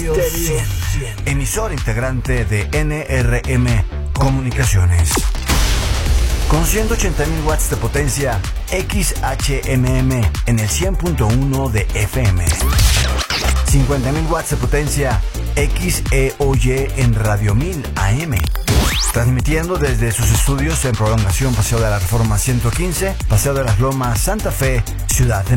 100, emisor integrante de NRM Comunicaciones. Con 180.000 watts de potencia XHMM en el 100.1 de FM. 50.000 watts de potencia XEOY en Radio 1000 AM. Transmitiendo desde sus estudios en Prolongación Paseo de la Reforma 115, Paseo de las Lomas, Santa Fe, Ciudad de